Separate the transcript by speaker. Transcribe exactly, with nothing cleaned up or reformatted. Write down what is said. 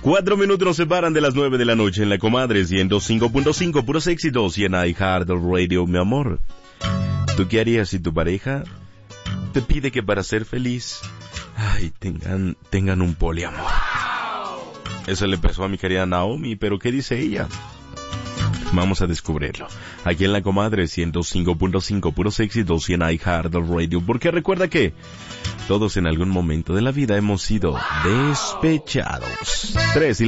Speaker 1: Cuatro minutos nos separan de las nueve de la noche en la comadre ciento cinco punto cinco, puros éxitos y en iHeart Radio, mi amor. ¿Tú qué harías si tu pareja te pide que para ser feliz, ay, tengan, tengan un poliamor? Eso le pasó a mi querida Naomi, pero ¿qué dice ella? Vamos a descubrirlo. Aquí en la comadre ciento cinco punto cinco, puros éxitos y en iHeart Radio. Porque recuerda que todos en algún momento de la vida hemos sido despechados. Tres y